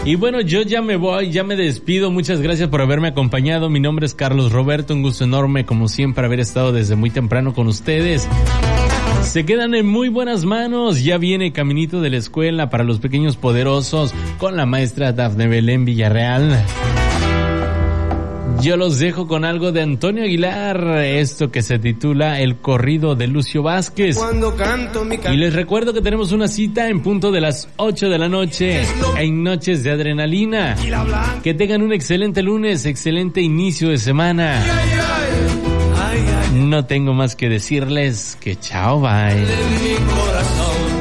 Y bueno, yo ya me voy, ya me despido. Muchas gracias por haberme acompañado. Mi nombre es Carlos Roberto. Un gusto enorme, como siempre, haber estado desde muy temprano con ustedes. Se quedan en muy buenas manos. Ya viene Caminito de la Escuela para los Pequeños Poderosos con la maestra Dafne Belén Villarreal. Yo los dejo con algo de Antonio Aguilar, esto que se titula El Corrido de Lucio Vázquez. Y les recuerdo que tenemos una cita en punto de las 8 de la noche en Noches de Adrenalina. Que tengan un excelente lunes, excelente inicio de semana. No tengo más que decirles que chao, bye.